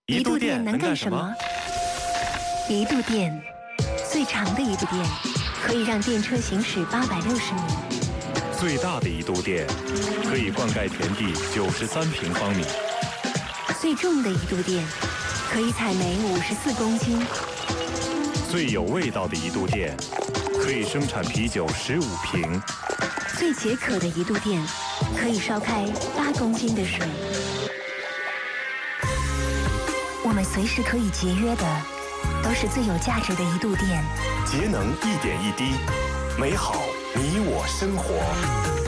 一度电能干什么？一度电，最长的一度电可以让电车行驶860米。 最大的一度电可以灌溉田地93平方米。 最重的一度电可以采煤54公斤。 最有味道的一度电可以生产啤酒15瓶。 最解渴的一度电可以烧开8公斤的水。我们随时可以节约的，都是最有价值的一度电。 节能一点一滴，美好你我生活。